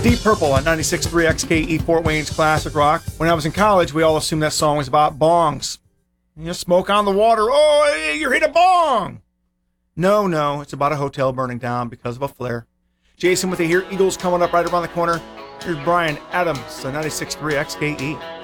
Deep Purple on 96.3 XKE Fort Wayne's Classic Rock. When I was in college, we all assumed that song was about bongs. You know, smoke on the water. Oh, hey, you hit a bong. No, it's about a hotel burning down because of a flare. Jason with the Here Eagles coming up right around the corner. Here's Brian Adams on 96.3 XKE.